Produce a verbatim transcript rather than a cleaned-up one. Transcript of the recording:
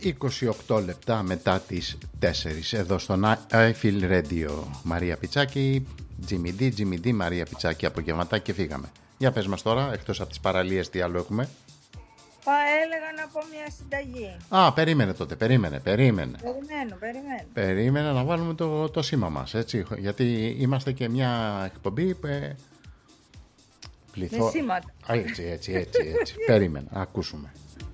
είκοσι οκτώ λεπτά μετά τις τέσσερις εδώ στον iFeel Radio. Μαρία Πιτσάκη, Jimmy D, Jimmy D, Μαρία Πιτσάκη, απογευματάκι και φύγαμε. Για πες μας τώρα, εκτός από τις παραλίες, τι άλλο έχουμε? Πα, έλεγα να πω μια συνταγή. Α, περίμενε τότε, περίμενε, περίμενε. Περιμένω, περιμένω. Περίμενε να βάλουμε το, το σήμα μας, έτσι, γιατί είμαστε και μια εκπομπή που... Πληθώ... Με σήματα. Α, έτσι, έτσι, έτσι, έτσι. Περίμενε, ακούσουμε.